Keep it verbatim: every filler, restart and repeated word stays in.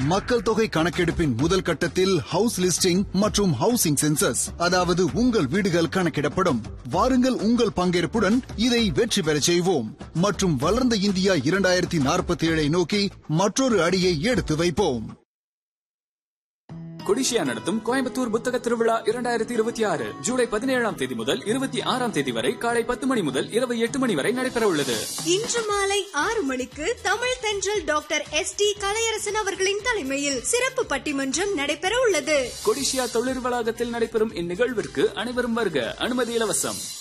மக்கள் தொகை கணக்கெடுப்பின் முதல் கட்டத்தில் ஹவுஸ் லிஸ்டிங் மற்றும் ஹவுசிங் சென்சஸ், அதாவது உங்கள் வீடுகள் கணக்கிடப்படும். வாருங்கள், உங்கள் பங்கேற்புடன் இதை வெற்றி பெற செய்வோம் மற்றும் வளர்ந்த இந்தியா இரண்டாயிரத்தி நாற்பத்தி ஏழை நோக்கி மற்றொரு அடியை எடுத்து வைப்போம். கொடிஷியா நடத்தும் கோயம்புத்தூர் புத்தக திருவிழா இரண்டாயிரத்தி இருபத்தி ஆறு ஜூலை பதினேழாம் தேதி முதல் இருபத்தி ஆறாம் தேதி வரை காலை பத்து மணி முதல் இரவு எட்டு மணி வரை நடைபெற உள்ளது. இன்று மாலை ஆறு மணிக்கு தமிழ் தென்றல் டாக்டர் எஸ் டி கலையரசன் அவர்களின் தலைமையில் சிறப்பு பட்டிமன்றம் நடைபெற உள்ளது. கொடிஷியா தொழில் வளாகத்தில் நடைபெறும் இந்நிகழ்விற்கு அனைவரும் வருக. அனுமதி இலவசம்.